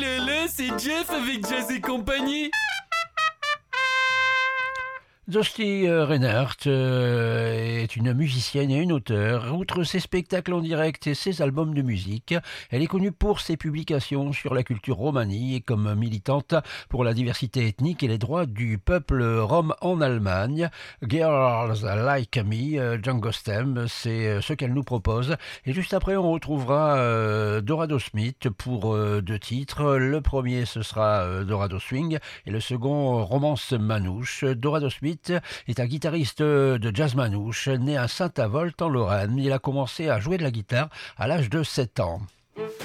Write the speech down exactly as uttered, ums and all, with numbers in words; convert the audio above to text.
là là, c'est Jeff avec Jazz et compagnie. Dusty euh, Reinhardt euh, est une musicienne et une auteure. Outre ses spectacles en direct et ses albums de musique, elle est connue pour ses publications sur la culture romanie et comme militante pour la diversité ethnique et les droits du peuple rom en Allemagne. Girls Like Me, euh, Django Stem, c'est euh, ce qu'elle nous propose. Et juste après, on retrouvera euh, Dorado Smith pour euh, deux titres. Le premier, ce sera euh, Dorado Swing et le second, Romance Manouche. Dorado Smith est un guitariste de jazz manouche, né à Saint-Avold en Lorraine. Il a commencé à jouer de la guitare à l'âge de sept ans.